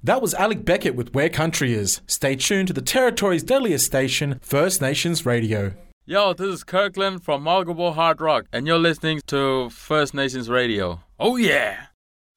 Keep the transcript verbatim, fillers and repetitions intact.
That was Alec Beckett with Where Country Is. Stay tuned to the Territory's deadliest station, First Nations Radio. Yo, this is Kirkland from Mulgable Hard Rock, and you're listening to First Nations Radio. Oh yeah!